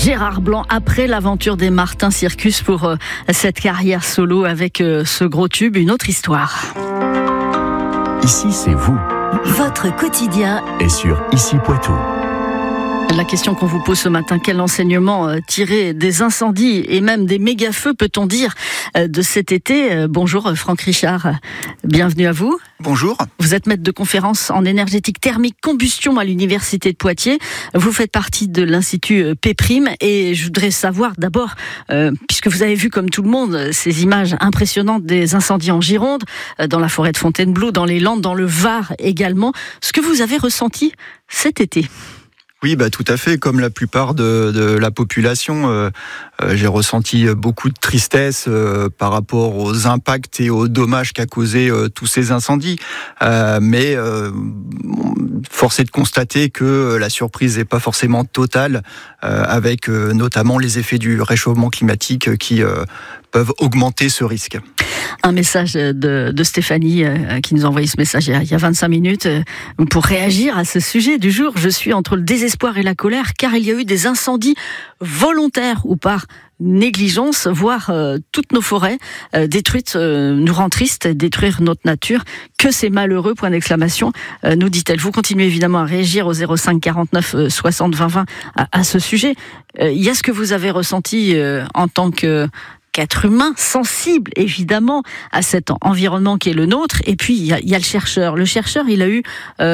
Gérard Blanc, après l'aventure des Martin Circus pour cette carrière solo avec ce gros tube, une autre histoire. Ici, c'est vous. Votre quotidien Et sur Ici Poitou. La question qu'on vous pose ce matin, quel enseignement tirer des incendies et même des méga-feux, peut-on dire, de cet été? Bonjour Franck Richard, bienvenue à vous. Bonjour. Vous êtes maître de conférence en énergétique thermique combustion à l'université de Poitiers. Vous faites partie de l'Institut Péprime et je voudrais savoir d'abord, puisque vous avez vu comme tout le monde ces images impressionnantes des incendies en Gironde, dans la forêt de Fontainebleau, dans les Landes, dans le Var également, ce que vous avez ressenti cet été. Oui, tout à fait. Comme la plupart de la population, j'ai ressenti beaucoup de tristesse par rapport aux impacts et aux dommages qu'a causé tous ces incendies. Mais force est de constater que la surprise n'est pas forcément totale, avec notamment les effets du réchauffement climatique qui peuvent augmenter ce risque. Un message de Stéphanie qui nous a envoyé ce message il y a 25 minutes pour réagir à ce sujet du jour. Je suis entre le désespoir et la colère car il y a eu des incendies volontaires ou par négligence, voire toutes nos forêts détruites nous rend triste, détruire notre nature. Que c'est malheureux, point d'exclamation, nous dit-elle. Vous continuez évidemment à réagir au 05 49 60 20 20 à ce sujet. Il y a ce que vous avez ressenti en tant qu'être humain, sensible évidemment à cet environnement qui est le nôtre. Et puis il y a le chercheur. Le chercheur, il a eu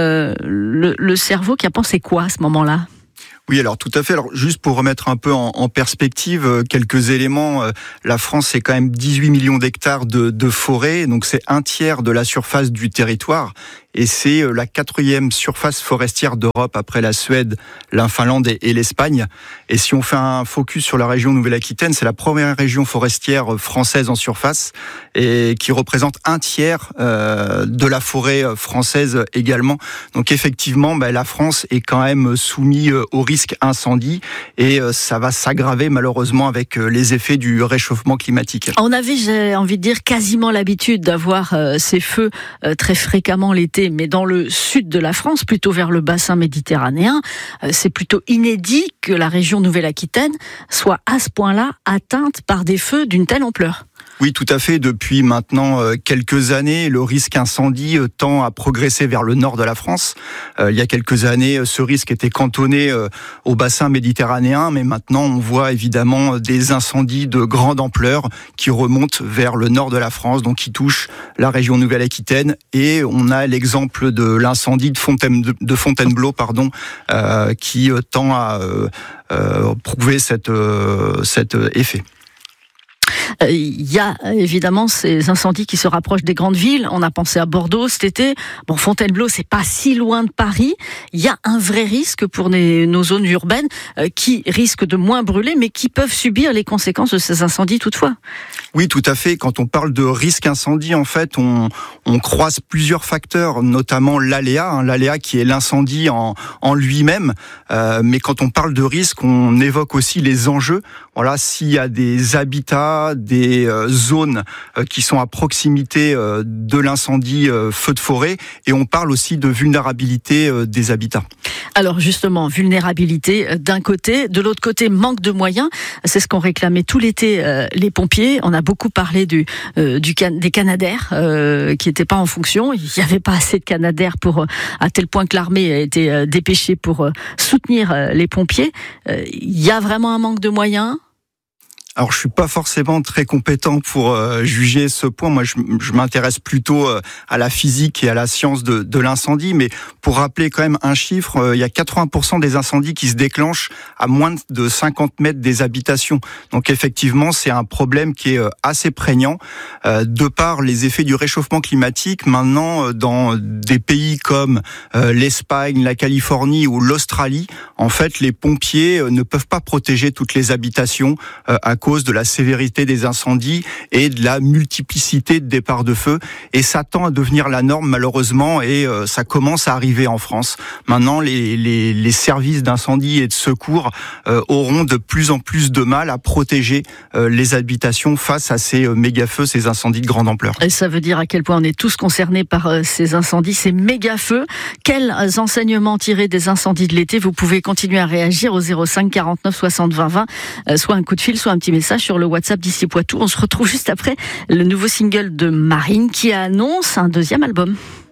le cerveau qui a pensé quoi à ce moment-là ? Oui, alors tout à fait. Alors juste pour remettre un peu en perspective quelques éléments, la France c'est quand même 18 millions d'hectares de forêt, donc c'est un tiers de la surface du territoire. Et c'est la 4e surface forestière d'Europe après la Suède, la Finlande et l'Espagne. Et si on fait un focus sur la région Nouvelle-Aquitaine, c'est la première région forestière française en surface et qui représente un tiers de la forêt française également. Donc effectivement, la France est quand même soumise au risque incendie et ça va s'aggraver malheureusement avec les effets du réchauffement climatique. On avait, j'ai envie de dire, quasiment l'habitude d'avoir ces feux très fréquemment l'été, mais dans le sud de la France, plutôt vers le bassin méditerranéen, c'est plutôt inédit que la région Nouvelle-Aquitaine soit à ce point-là atteinte par des feux d'une telle ampleur. Oui, tout à fait. Depuis maintenant quelques années, le risque incendie tend à progresser vers le nord de la France. Il y a quelques années, ce risque était cantonné au bassin méditerranéen, mais maintenant on voit évidemment des incendies de grande ampleur qui remontent vers le nord de la France, donc qui touchent la région Nouvelle-Aquitaine. Et on a l'exemple de l'incendie de Fontainebleau, qui tend à prouver cet effet. Il y a évidemment ces incendies qui se rapprochent des grandes villes. On a pensé à Bordeaux cet été. Bon, Fontainebleau, c'est pas si loin de Paris. Il y a un vrai risque pour nos zones urbaines qui risquent de moins brûler, mais qui peuvent subir les conséquences de ces incendies toutefois. Oui, tout à fait. Quand on parle de risque incendie, en fait, on croise plusieurs facteurs, notamment l'aléa, l'aléa qui est l'incendie en lui-même. Mais quand on parle de risque, on évoque aussi les enjeux. Voilà, s'il y a des habitats, des zones qui sont à proximité de l'incendie feu de forêt, et on parle aussi de vulnérabilité des habitats. Alors justement, vulnérabilité d'un côté, de l'autre côté, manque de moyens. C'est ce qu'ont réclamé tout l'été les pompiers. On a beaucoup parlé des Canadair qui n'étaient pas en fonction. Il n'y avait pas assez de Canadair à tel point que l'armée a été dépêchée pour soutenir les pompiers. Il y a vraiment un manque de moyens. Alors, je suis pas forcément très compétent pour juger ce point. Moi, je m'intéresse plutôt à la physique et à la science de l'incendie. Mais pour rappeler quand même un chiffre, il y a 80% des incendies qui se déclenchent à moins de 50 mètres des habitations. Donc, effectivement, c'est un problème qui est assez prégnant. De par les effets du réchauffement climatique, maintenant, dans des pays comme l'Espagne, la Californie ou l'Australie, en fait, les pompiers ne peuvent pas protéger toutes les habitations à cause de la sévérité des incendies et de la multiplicité de départs de feu. Et ça tend à devenir la norme malheureusement, et ça commence à arriver en France. Maintenant, les services d'incendie et de secours auront de plus en plus de mal à protéger les habitations face à ces méga-feux, ces incendies de grande ampleur. Et ça veut dire à quel point on est tous concernés par ces incendies, ces méga-feux. Quels enseignements tirer des incendies de l'été? Vous pouvez continuer à réagir au 05 49 60 20 20, soit un coup de fil, soit un petit message sur le WhatsApp d'Ici Poitou. On se retrouve juste après le nouveau single de Marine qui annonce un deuxième album.